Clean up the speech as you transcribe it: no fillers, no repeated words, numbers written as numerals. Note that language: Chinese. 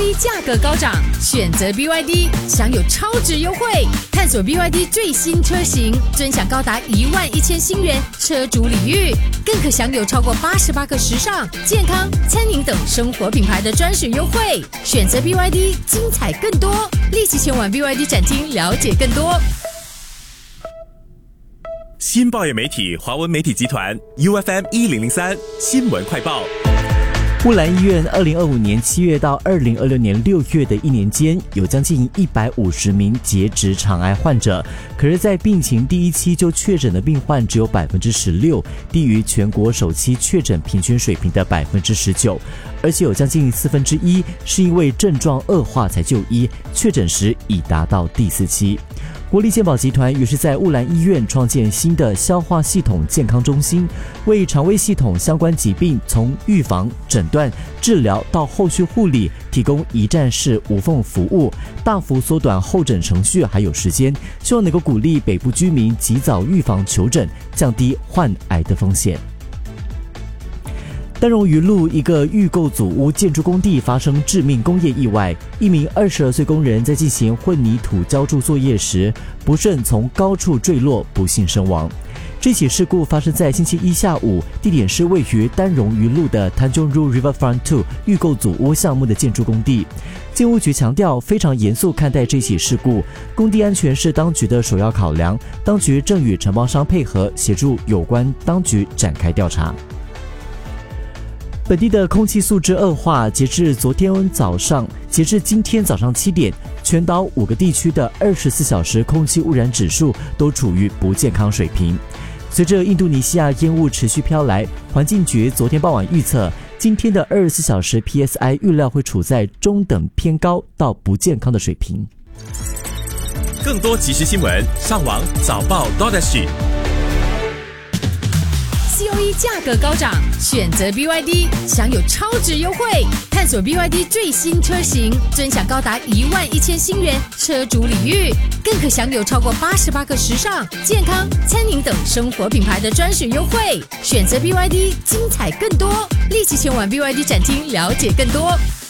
COE 价格高涨，选择 BYD 享有超值优惠。探索 BYD 最新车型，尊享高达11000新元车主礼遇，更可享有超过88个时尚、健康、餐饮等生活品牌的专属优惠。选择 BYD， 精彩更多，立即前往 BYD 展厅了解更多。 新报业媒体华文媒体集团 UFM 1003新闻快报。 乌兰医院2025年7月到2026年6月的1年间，有将近150名结直肠癌患者，可是在病情第一期就确诊的病患只有 16%， 低于全国首期确诊平均水平的 19%， 而且有将近1/4是因为症状恶化才就医，确诊时已达到第4期。国立健保集团于是在乌兰医院创建新的消化系统健康中心，为肠胃系统相关疾病从预防、诊断、治疗到后续护理提供一站式无缝服务，大幅缩短候诊程序还有时间，希望能够鼓励北部居民及早预防求诊，降低患癌的风险。丹荣渔路一个预购组屋建筑工地发生致命工业意外，一名22岁工人在进行混凝土浇筑作业时，不慎从高处坠落，不幸身亡。这起事故发生在星期一下午，地点是位于丹荣渔路的 Tanjong Rhu Riverfront 2预购组屋项目的建筑工地。建物局强调，非常严肃看待这起事故，工地安全是当局的首要考量，当局正与承包商配合，协助有关当局展开调查。本地的空气素质恶化，截至今天早上7点，全岛5个地区的24小时空气污染指数都处于不健康水平。随着印度尼西亚烟雾持续飘来，环境局昨天傍晚预测，今天的24小时 PSI 预料会处在中等偏高到不健康的水平。 更多即时新闻，上网早报 COE 价格高涨，选择 BYD 享有超值优惠。探索 BYD 最新车型，尊享高达11000新元车主礼遇，更可享有超过88个时尚、健康、餐饮等生活品牌的专属优惠。选择 BYD， 精彩更多，立即前往 BYD 展厅了解更多。